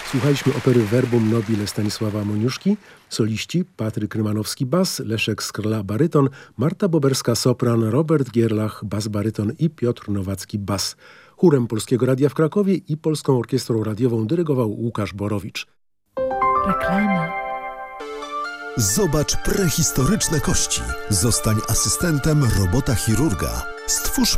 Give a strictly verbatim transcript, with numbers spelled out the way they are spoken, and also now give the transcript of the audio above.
Słuchaliśmy opery Verbum Nobile Stanisława Moniuszki, soliści Patryk Rymanowski bas, Leszek Skrla baryton, Marta Boberska sopran, Robert Gierlach bas baryton i Piotr Nowacki bas. Chórem Polskiego Radia w Krakowie i Polską Orkiestrą Radiową dyrygował Łukasz Borowicz. Reklama. Zobacz prehistoryczne kości. Zostań asystentem robota chirurga. Stwórz